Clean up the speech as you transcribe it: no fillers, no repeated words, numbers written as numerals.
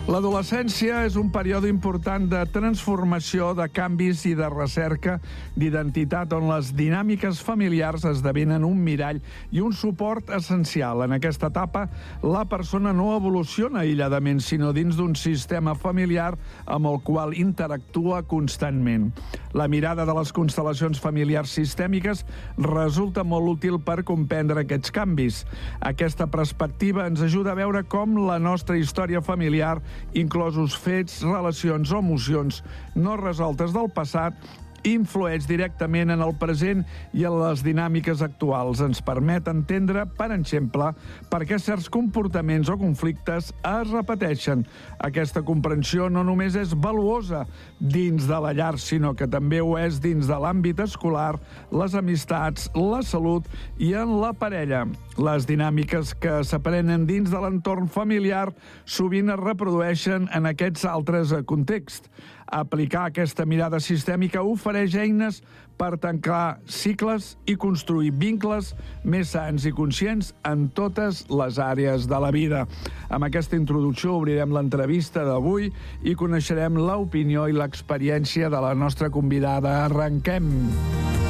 L'adolescència és un període important de transformació, de canvis i de recerca d'identitat on les dinàmiques familiars esdevenen un mirall i un suport essencial. En aquesta etapa, la persona no evoluciona aïlladament, sinó dins d'un sistema familiar amb el qual interactua constantment. La mirada de les constel·lacions familiars sistèmiques resulta molt útil per comprendre aquests canvis. Aquesta perspectiva ens ajuda a veure com la nostra història familiar, inclosos fets, relacions o emocions no resoltes del passat, influeix directament en el present i en les dinàmiques actuals. Ens permet entendre, per exemple, per què certs comportaments o conflictes es repeteixen. Aquesta comprensió no només és valuosa dins de la llar, sinó que també ho és dins de l'àmbit escolar, les amistats, la salut i en la parella. Les dinàmiques que s'aprenen dins de l'entorn familiar sovint es reprodueixen en aquests altres contexts. Aplicar aquesta mirada sistèmica ofereix eines per tancar cicles i construir vincles més sants i conscients en totes les àrees de la vida. Amb aquesta introducció obrirem l'entrevista d'avui i coneixerem l'opinió i l'experiència de la nostra convidada. Arrenquem!